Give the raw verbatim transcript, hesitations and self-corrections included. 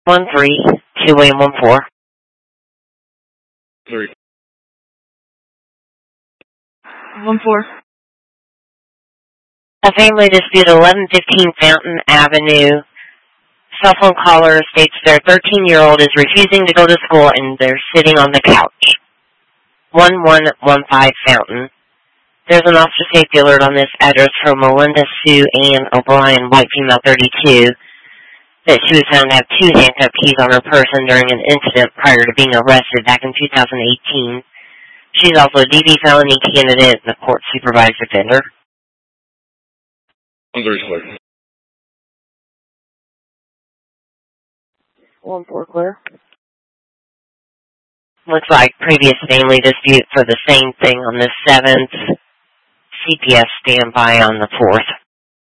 One three two William one four. Three. One four. A family dispute, eleven fifteen Fountain Avenue. Cell phone caller states their thirteen-year-old is refusing to go to school and they're sitting on the couch. one one one five Fountain. There's an officer safety alert on this address from Melinda Sue Ann O'Brien, white female thirty-two, that she was found to have two handcuff keys on her person during an incident prior to being arrested back in two thousand eighteen. She's also a D V felony candidate and a court-supervised offender. I'm very clear. One four clear. Looks like previous family dispute for the same thing on the seventh. C P S standby on the fourth.